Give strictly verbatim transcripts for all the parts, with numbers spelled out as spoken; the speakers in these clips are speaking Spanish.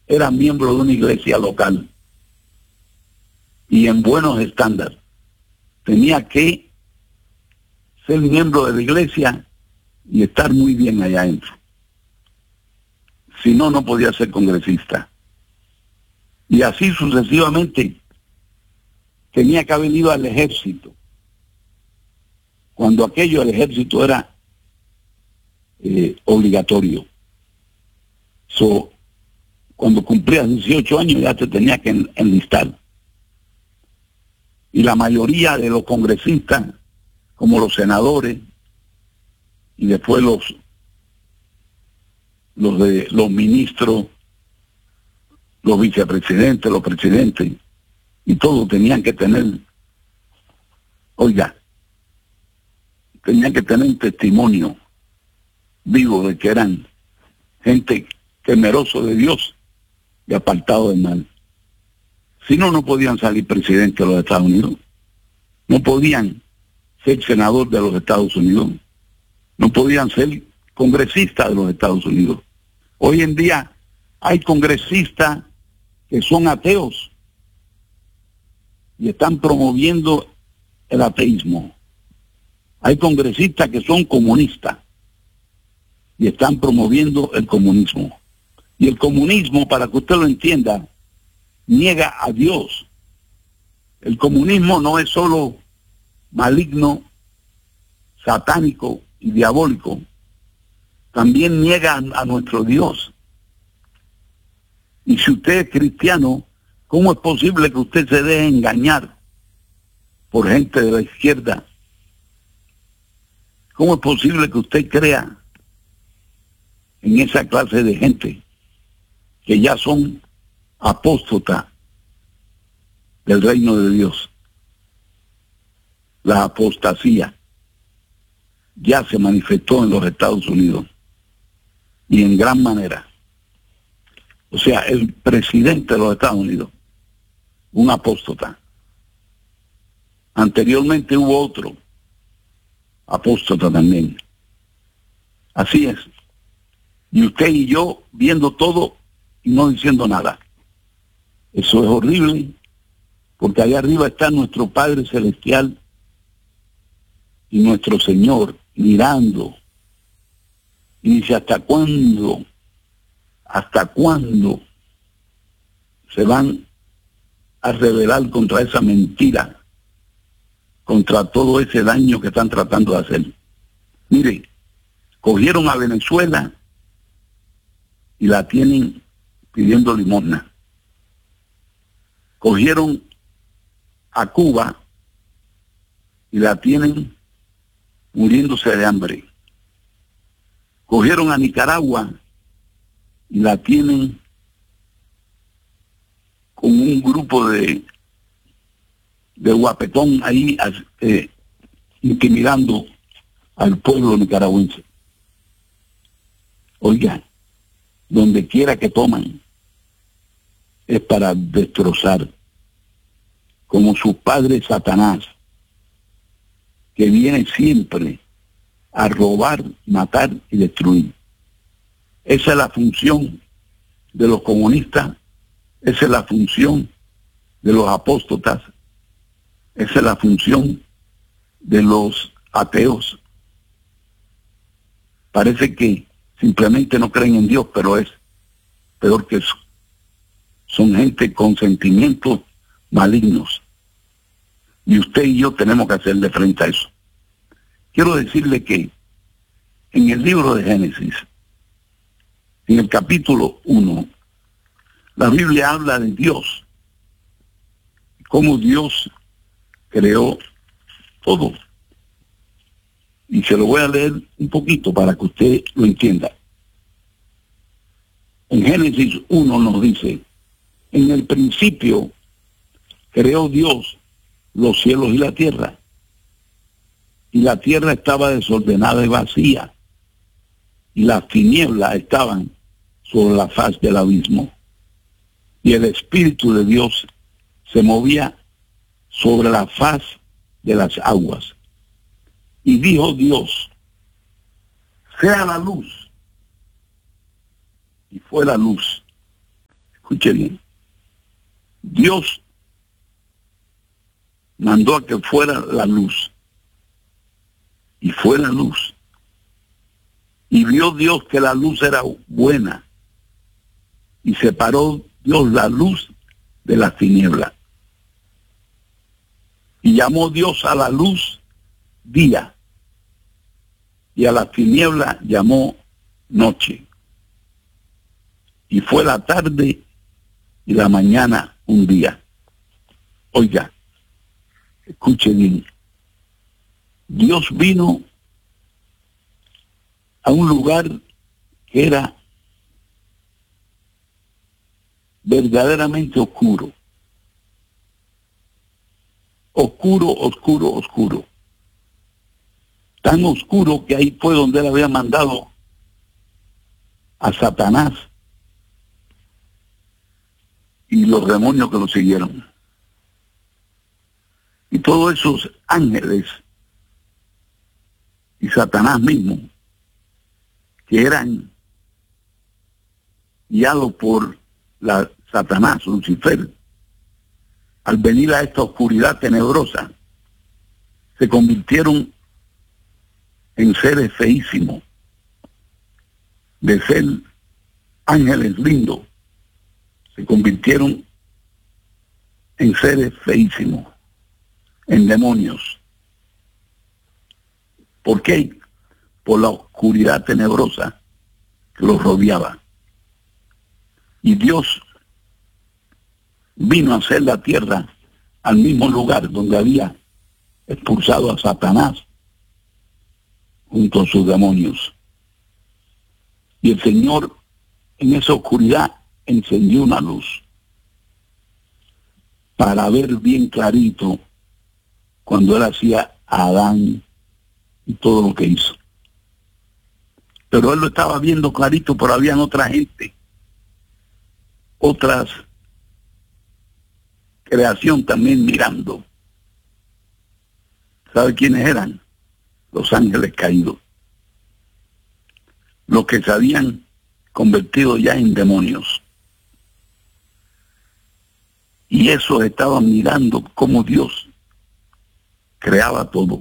era miembro de una iglesia local y en buenos estándares, tenía que ser miembro de la iglesia y estar muy bien allá adentro. Si no, no podía ser congresista. Y así sucesivamente. Tenía que haber ido al ejército, cuando aquello el ejército era eh, obligatorio. So, cuando cumplías dieciocho años ya te tenías que en, enlistar. Y la mayoría de los congresistas, como los senadores, y después los, los, de, los ministros, los vicepresidentes, los presidentes, y todos tenían que tener, oiga, tenían que tener un testimonio vivo de que eran gente temeroso de Dios y apartado del mal. Si no, no podían salir presidente de los Estados Unidos, no podían ser senador de los Estados Unidos, no podían ser congresistas de los Estados Unidos. Hoy en día hay congresistas que son ateos y están promoviendo el ateísmo. Hay congresistas que son comunistas y están promoviendo el comunismo. Y el comunismo, para que usted lo entienda, niega a Dios. El comunismo no es solo maligno, satánico y diabólico, también niega a, a nuestro Dios. Y si usted es cristiano, ¿cómo es posible que usted se deje engañar por gente de la izquierda? ¿Cómo es posible que usted crea en esa clase de gente que ya son apóstatas del reino de Dios? La apostasía ya se manifestó en los Estados Unidos y en gran manera. O sea, el presidente de los Estados Unidos, un apóstata. Anteriormente hubo otro apóstata también. Así es. Y usted y yo viendo todo y no diciendo nada. Eso es horrible, porque allá arriba está nuestro Padre Celestial y nuestro Señor mirando. Y dice, ¿hasta cuándo? ¿Hasta cuándo se van a rebelar contra esa mentira, contra todo ese daño que están tratando de hacer? Mire, cogieron a Venezuela y la tienen pidiendo limosna. Cogieron a Cuba y la tienen muriéndose de hambre. Cogieron a Nicaragua y la tienen con un grupo de de guapetón ahí eh, intimidando al pueblo nicaragüense. Oiga, donde quiera que toman es para destrozar, como su padre Satanás, que viene siempre a robar, matar y destruir. Esa es la función de los comunistas, esa es la función de los apóstatas, esa es la función de los ateos. Parece que simplemente no creen en Dios, pero es peor que eso. Son gente con sentimientos malignos. Y usted y yo tenemos que hacerle frente a eso. Quiero decirle que en el libro de Génesis, en el capítulo uno, la Biblia habla de Dios, cómo Dios creó todo. Y se lo voy a leer un poquito para que usted lo entienda. En Génesis uno nos dice, en el principio creó Dios los cielos y la tierra, y la tierra estaba desordenada y vacía, y las tinieblas estaban sobre la faz del abismo, y el Espíritu de Dios se movía sobre la faz de las aguas. Y dijo Dios, sea la luz. Y fue la luz. escuche bien, Dios mandó a que fuera la luz, y fue la luz, y vio Dios que la luz era buena, y separó Dios la luz de las tinieblas, y llamó Dios a la luz día, y a las tinieblas llamó noche, y fue la tarde y la mañana un día. Oiga, escuche bien, Dios vino a un lugar que era verdaderamente oscuro, oscuro, oscuro, oscuro, tan oscuro que ahí fue donde él había mandado a Satanás y los demonios que lo siguieron. Y todos esos ángeles y Satanás mismo, que eran guiados por la Satanás, Lucifer, al venir a esta oscuridad tenebrosa, se convirtieron en seres feísimos. De ser ángeles lindos, se convirtieron en seres feísimos, en demonios. ¿Por qué? Por la oscuridad tenebrosa que los rodeaba. Y Dios vino a hacer la tierra al mismo lugar donde había expulsado a Satanás junto a sus demonios. Y el Señor en esa oscuridad encendió una luz para ver bien clarito cuando él hacía a Adán y todo lo que hizo. Pero él lo estaba viendo clarito, pero había otra gente, otras creación también mirando. ¿Sabe quiénes eran? Los ángeles caídos, los que se habían convertido ya en demonios. Y esos estaban mirando cómo Dios creaba todo.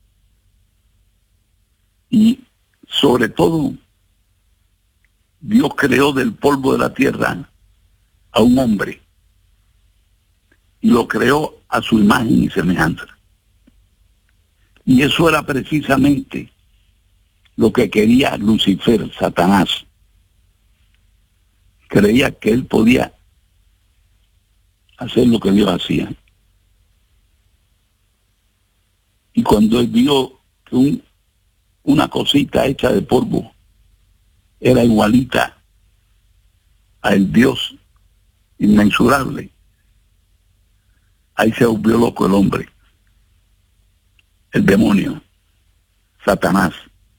Y sobre todo, Dios creó del polvo de la tierra a un hombre y lo creó a su imagen y semejanza. Y eso era precisamente lo que quería Lucifer, Satanás. Creía que él podía hacer lo que Dios hacía. Y cuando él vio que un, una cosita hecha de polvo era igualita al Dios inmensurable, ahí se volvió loco el hombre, el demonio, Satanás.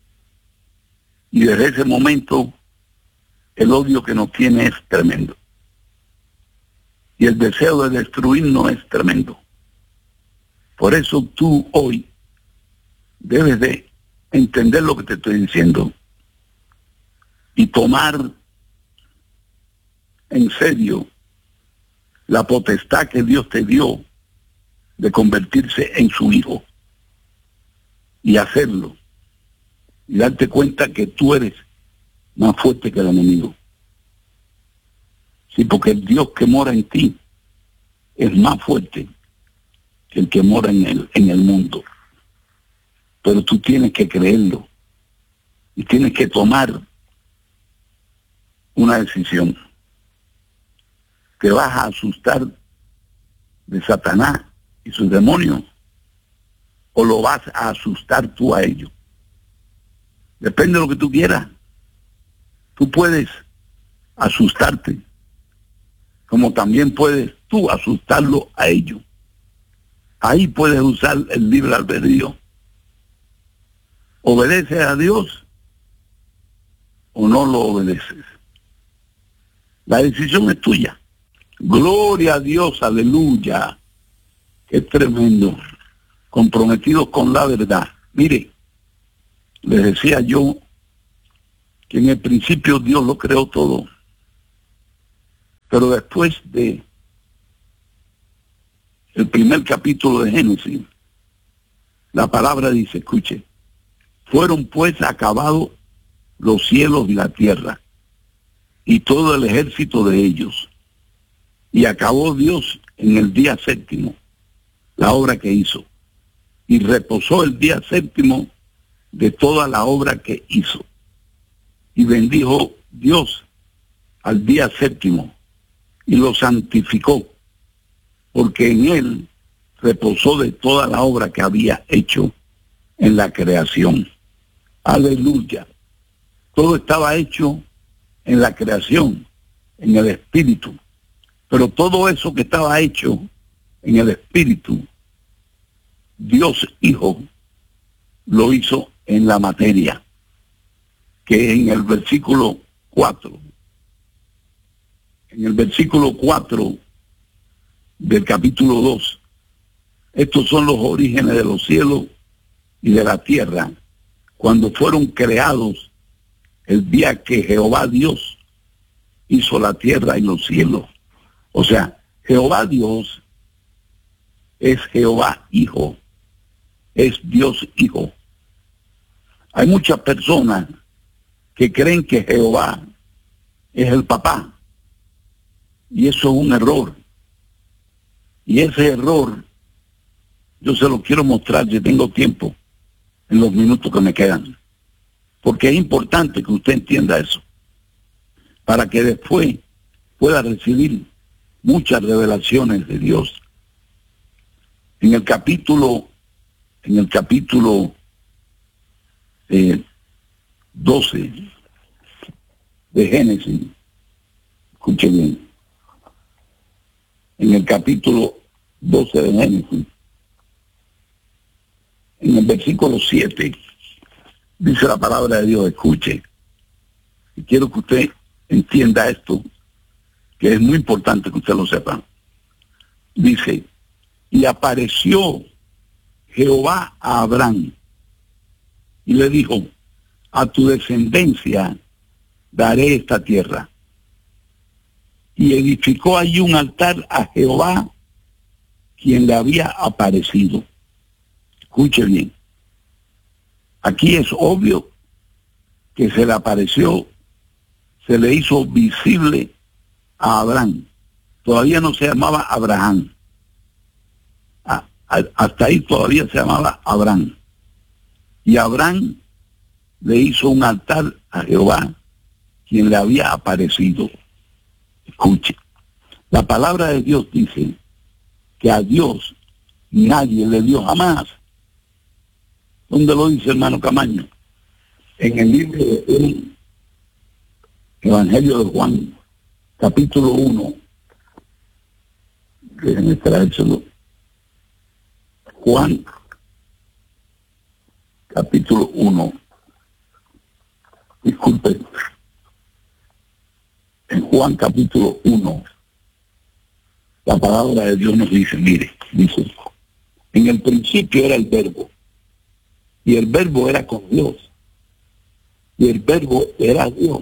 Y desde ese momento el odio que nos tiene es tremendo. Y el deseo de destruirnos es tremendo. Por eso tú hoy debes de entender lo que te estoy diciendo y tomar en serio la potestad que Dios te dio de convertirse en su hijo y hacerlo y darte cuenta que tú eres más fuerte que el enemigo. Sí, porque el Dios que mora en ti es más fuerte que el que mora en el, en el mundo. Pero tú tienes que creerlo y tienes que tomar una decisión. ¿Te vas a asustar de Satanás y sus demonios o lo vas a asustar tú a ellos? Depende de lo que tú quieras. Tú puedes asustarte, como también puedes tú asustarlo a ellos. Ahí puedes usar el libre albedrío. ¿Obedeces a Dios o no lo obedeces? La decisión es tuya. Gloria a Dios, aleluya. Qué tremendo. Comprometidos con la verdad. Mire, les decía yo que en el principio Dios lo creó todo. Pero después de el primer capítulo de Génesis, la palabra dice, escuche, fueron pues acabados los cielos y la tierra, y todo el ejército de ellos. Y acabó Dios en el día séptimo la obra que hizo, y reposó el día séptimo de toda la obra que hizo. Y bendijo Dios al día séptimo, y lo santificó, porque en él reposó de toda la obra que había hecho en la creación. Aleluya. Todo estaba hecho en la creación, en el espíritu. Pero todo eso que estaba hecho en el espíritu, Dios Hijo lo hizo en la materia, que en el versículo cuatro, en el versículo cuatro del capítulo dos, estos son los orígenes de los cielos y de la tierra, cuando fueron creados el día que Jehová Dios hizo la tierra y los cielos. O sea, Jehová Dios es Jehová Hijo, es Dios Hijo. Hay muchas personas que creen que Jehová es el papá, y eso es un error. Y ese error yo se lo quiero mostrar, si tengo tiempo, en los minutos que me quedan. Porque es importante que usted entienda eso, para que después pueda recibir muchas revelaciones de Dios. En el capítulo, en el capítulo eh, doce de Génesis, escuche bien, en el capítulo doce de Génesis, en el versículo siete, dice la palabra de Dios, escuche, y quiero que usted entienda esto, que es muy importante que usted lo sepa. Dice, y apareció Jehová a Abraham, y le dijo, a tu descendencia daré esta tierra. Y edificó allí un altar a Jehová, quien le había aparecido. Escuche bien. Aquí es obvio que se le apareció, se le hizo visible a Abraham. Todavía no se llamaba Abraham. A, a, hasta ahí todavía se llamaba Abraham. Y Abraham le hizo un altar a Jehová, quien le había aparecido. Escuche. La palabra de Dios dice que a Dios nadie le dio jamás. ¿Dónde lo dice, hermano Camaño? En el libro del Evangelio de Juan, capítulo uno. Déjenme traérselo. Juan, capítulo uno. Disculpe. En Juan, capítulo uno, la palabra de Dios nos dice, mire, dice, en el principio era el verbo, y el verbo era con Dios, y el verbo era Dios.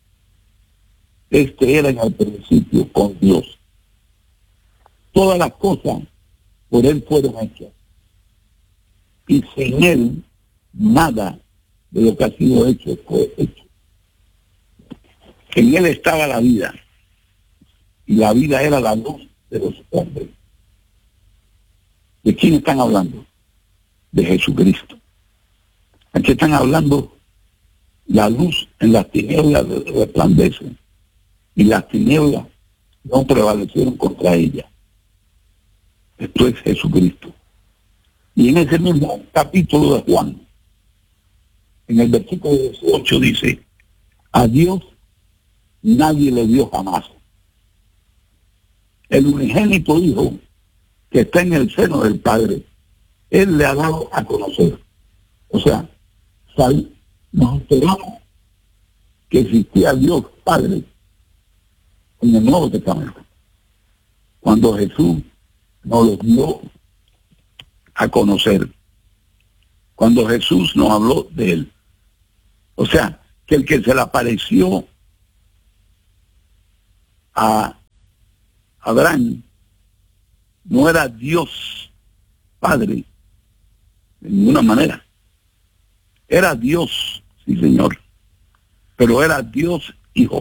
Este era en el principio con Dios. Todas las cosas por él fueron hechas, y sin él nada de lo que ha sido hecho fue hecho. En él estaba la vida, y la vida era la luz de los hombres. ¿De quién están hablando? De Jesucristo. Aquí están hablando, la luz en las tinieblas resplandece, y las tinieblas no prevalecieron contra ella. Esto es Jesucristo. Y en ese mismo capítulo de Juan, en el versículo dieciocho dice, a Dios nadie le dio jamás. El unigénito Hijo que está en el seno del Padre, él le ha dado a conocer. O sea, sal, nos enteramos que existía Dios Padre en el Nuevo Testamento, cuando Jesús nos lo dio a conocer, cuando Jesús nos habló de él. O sea, que el que se le apareció a Abraham no era Dios Padre de ninguna manera. Era Dios, sí señor, pero era Dios Hijo.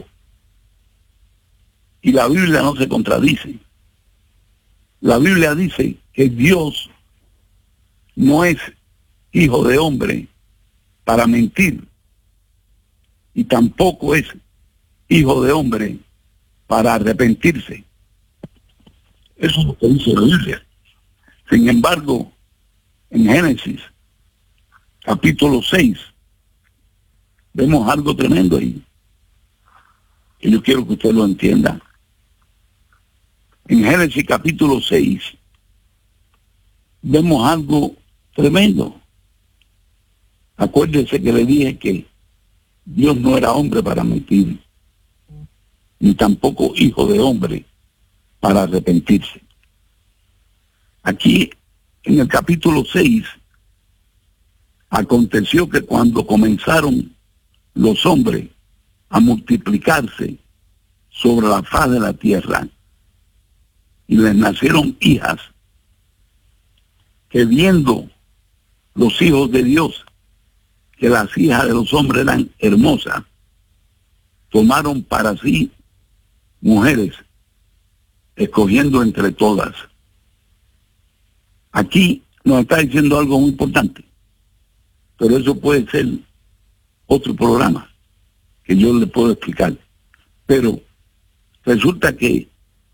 Y la Biblia no se contradice. La Biblia dice que Dios no es hijo de hombre para mentir, y tampoco es hijo de hombre para arrepentirse. Eso es lo que dice la Biblia. Sin embargo, en Génesis, capítulo seis, vemos algo tremendo ahí, y yo quiero que usted lo entienda. En Génesis capítulo seis, vemos algo tremendo. Acuérdese que le dije que Dios no era hombre para mentir, ni tampoco hijo de hombre para arrepentirse. Aquí, en el capítulo seis, aconteció que cuando comenzaron los hombres a multiplicarse sobre la faz de la tierra, y les nacieron hijas, que viendo los hijos de Dios que las hijas de los hombres eran hermosas, tomaron para sí mujeres, escogiendo entre todas. Aquí nos está diciendo algo muy importante, pero eso puede ser otro programa que yo le puedo explicar. Pero resulta que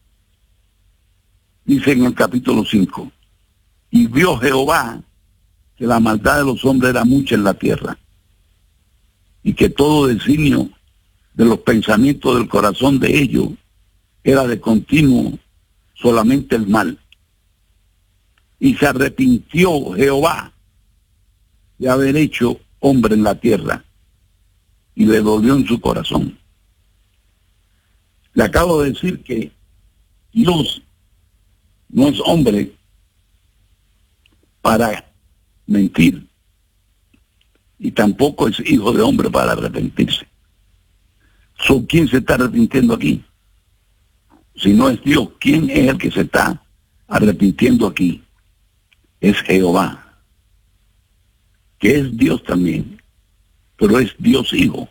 dice en el capítulo cinco, y vio Jehová que la maldad de los hombres era mucha en la tierra, y que todo designio de los pensamientos del corazón de ellos era de continuo solamente el mal. Y se arrepintió Jehová de haber hecho hombre en la tierra, y le dolió en su corazón. Le acabo de decir que Dios no es hombre para mentir, y tampoco es hijo de hombre para arrepentirse. So, ¿quién se está arrepintiendo aquí? Si no es Dios, ¿quién es el que se está arrepintiendo aquí? Es Jehová, que es Dios también, pero es Dios Hijo.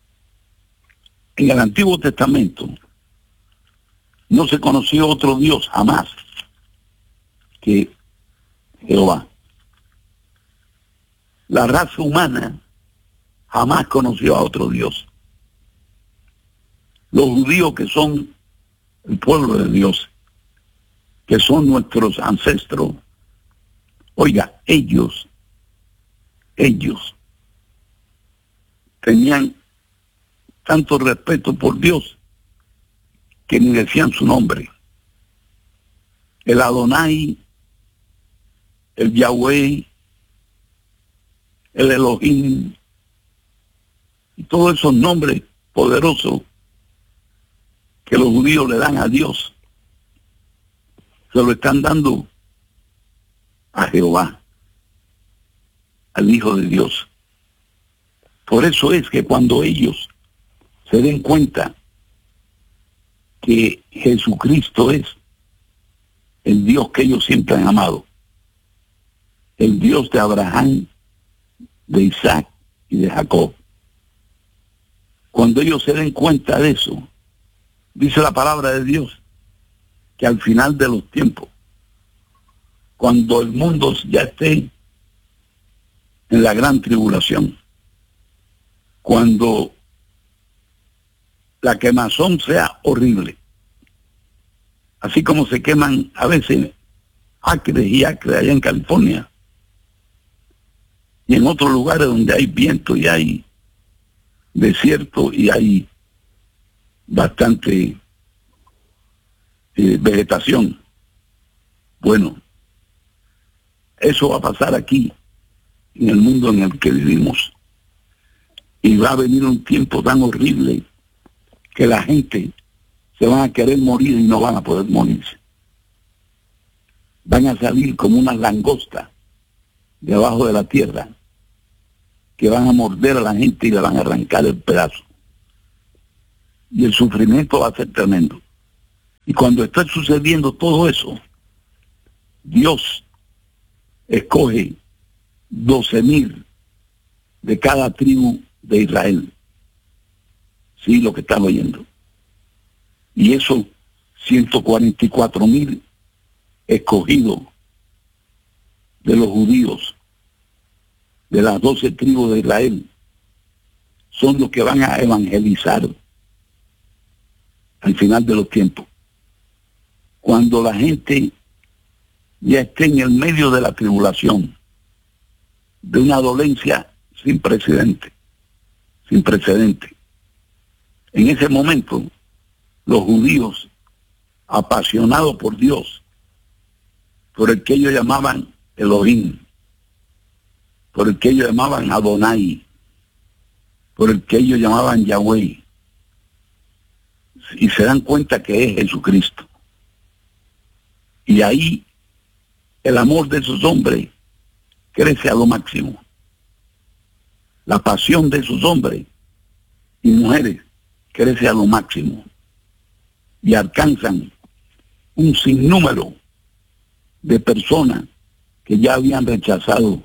En el Antiguo Testamento no se conoció otro Dios jamás que Jehová. La raza humana jamás conoció a otro Dios. Los judíos, que son el pueblo de Dios, que son nuestros ancestros, oiga, ellos, ellos tenían tanto respeto por Dios que ni decían su nombre. El Adonai, el Yahweh, el Elohim, y todos esos nombres poderosos que los judíos le dan a Dios, se lo están dando a Jehová, al Hijo de Dios. Por eso es que cuando ellos se den cuenta que Jesucristo es el Dios que ellos siempre han amado, el Dios de Abraham, de Isaac y de Jacob, cuando ellos se den cuenta de eso, dice la palabra de Dios que al final de los tiempos, cuando el mundo ya esté en la gran tribulación, cuando la quemazón sea horrible, así como se queman a veces acres y acres allá en California y en otros lugares donde hay viento y hay desierto y hay bastante eh, vegetación. Bueno, eso va a pasar aquí, en el mundo en el que vivimos, y va a venir un tiempo tan horrible que la gente se van a querer morir y no van a poder morirse. Van a salir como unas langostas debajo de la tierra, que van a morder a la gente y le van a arrancar el pedazo. Y el sufrimiento va a ser tremendo. Y cuando está sucediendo todo eso, Dios escoge doce mil de cada tribu de Israel. Sí, lo que están oyendo. Y esos ciento cuarenta y cuatro mil escogidos de los judíos, de las doce tribus de Israel, son los que van a evangelizar al final de los tiempos. Cuando la gente ya esté en el medio de la tribulación, de una dolencia sin precedente, sin precedente. En ese momento, los judíos, apasionados por Dios, por el que ellos llamaban Elohim, por el que ellos llamaban Adonai, por el que ellos llamaban Yahweh, y se dan cuenta que es Jesucristo. Y ahí el amor de esos hombres crece a lo máximo. La pasión de esos hombres y mujeres crece a lo máximo. Y alcanzan un sinnúmero de personas que ya habían rechazado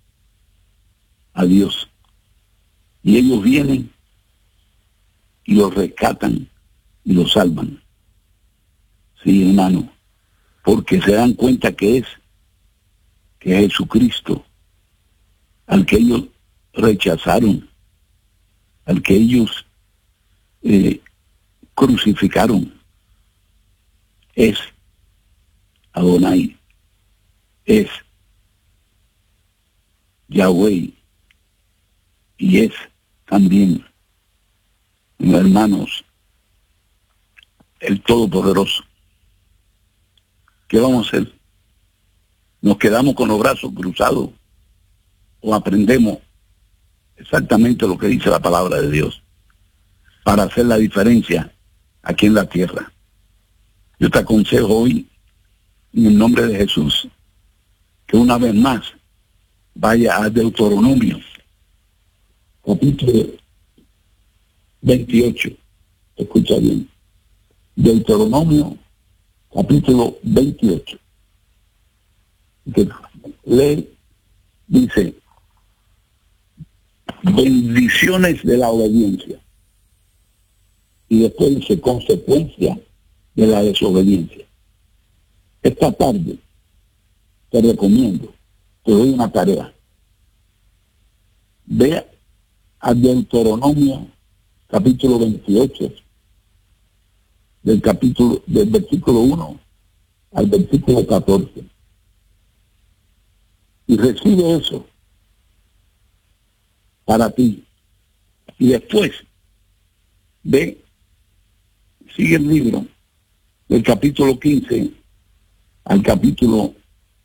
a Dios. Y ellos vienen y los rescatan y los salvan. Sí, hermano, porque se dan cuenta que es que es Jesucristo, al que ellos rechazaron, al que ellos eh, crucificaron, es Adonai, es Yahweh, y es también, mis hermanos, el Todopoderoso. ¿Qué vamos a hacer? ¿Nos quedamos con los brazos cruzados o aprendemos exactamente lo que dice la palabra de Dios para hacer la diferencia aquí en la tierra? Yo te aconsejo hoy, en el nombre de Jesús, que una vez más vaya a Deuteronomio, capítulo veintiocho. Escucha bien. Deuteronomio, capítulo veintiocho. Que lee, dice, bendiciones de la obediencia. Y después dice, consecuencia de la desobediencia. Esta tarde te recomiendo, te doy una tarea. Ve a Deuteronomio, capítulo veintiocho, del capítulo, del versículo uno al versículo catorce. Y recibe eso para ti. Y después ve, sigue el libro del capítulo quince al capítulo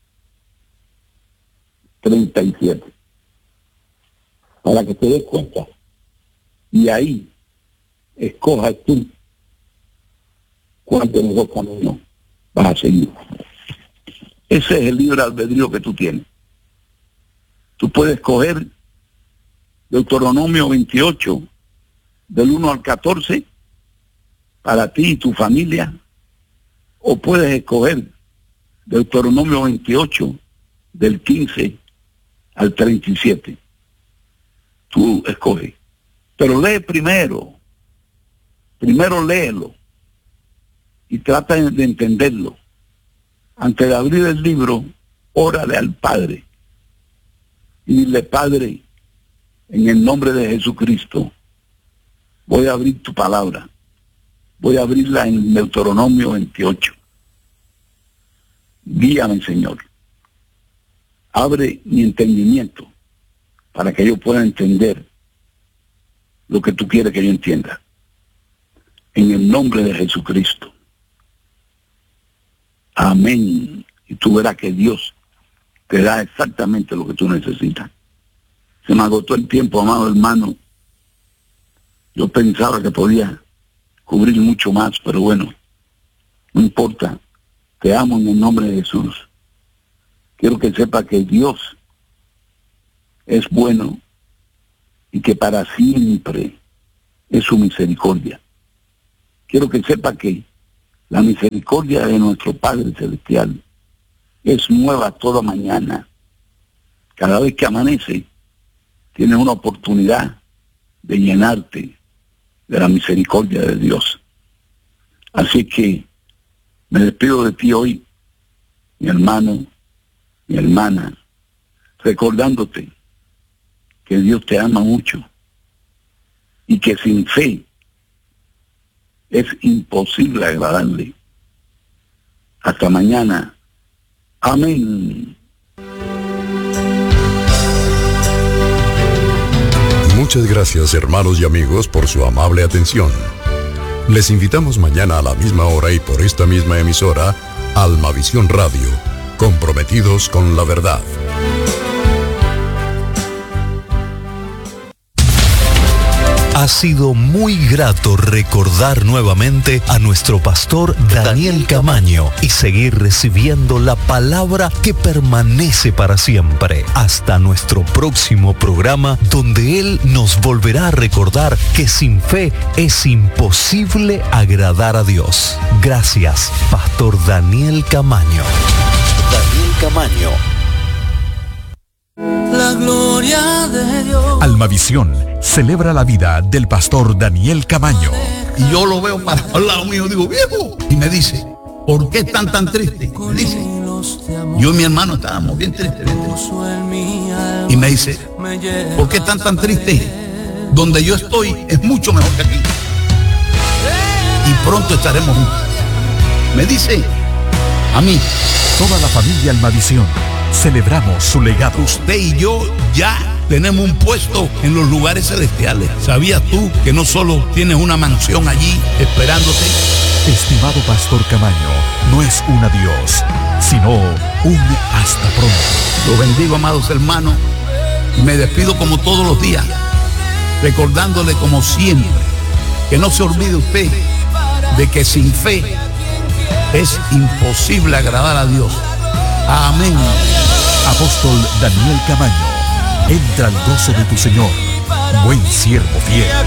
treinta y siete, para que te des cuenta. Y ahí escojas tú cuál de los dos caminos vas a seguir. Ese es el libre albedrío que tú tienes. Tú puedes escoger Deuteronomio veintiocho, del uno al catorce, para ti y tu familia, o puedes escoger Deuteronomio veintiocho, del quince al treinta y siete. Tú escoges. Pero lee primero. Primero léelo. Y trata de entenderlo. Antes de abrir el libro, órale al Padre. Y dile, Padre, en el nombre de Jesucristo, voy a abrir tu palabra. Voy a abrirla en Deuteronomio veintiocho. Guíame, Señor. Abre mi entendimiento para que yo pueda entender lo que tú quieres que yo entienda. En el nombre de Jesucristo. Amén. Y tú verás que Dios te da exactamente lo que tú necesitas. Se me agotó el tiempo, amado hermano. Yo pensaba que podía cubrir mucho más, pero bueno, no importa. Te amo en el nombre de Jesús. Quiero que sepa que Dios es bueno y que para siempre es su misericordia. Quiero que sepa que La misericordia de nuestro Padre Celestial es nueva toda mañana. Cada vez que amanece, tienes una oportunidad de llenarte de la misericordia de Dios. Así que me despido de ti hoy, mi hermano, mi hermana, recordándote que Dios te ama mucho y que sin fe es imposible agradarle. Hasta mañana. Amén. Muchas gracias, hermanos y amigos, por su amable atención. Les invitamos mañana a la misma hora y por esta misma emisora, Almavisión Radio, comprometidos con la verdad. Ha sido muy grato recordar nuevamente a nuestro pastor Daniel Camaño y seguir recibiendo la palabra que permanece para siempre. Hasta nuestro próximo programa, donde Él nos volverá a recordar que sin fe es imposible agradar a Dios. Gracias, pastor Daniel Camaño. Daniel Camaño. La gloria de Dios. Almavisión celebra la vida del pastor Daniel Camaño. Y yo lo veo para al lado mío, digo, viejo, y me dice, ¿por qué están tan tristes? Me dice, yo y mi hermano estábamos bien tristes, bien tristes. Y me dice, ¿por qué están tan tristes? Donde yo estoy es mucho mejor que aquí. Y pronto estaremos juntos. Me dice, a mí. Toda la familia Almavisión celebramos su legado. Usted y yo ya tenemos un puesto en los lugares celestiales. ¿Sabías tú que no solo tienes una mansión allí esperándote? Estimado pastor Camaño, no es un adiós, sino un hasta pronto. Lo bendigo, amados hermanos, y me despido como todos los días, recordándole como siempre, que no se olvide usted de que sin fe es imposible agradar a Dios. Amén. Apóstol Daniel Camaño, entra al gozo de tu Señor, buen siervo fiel.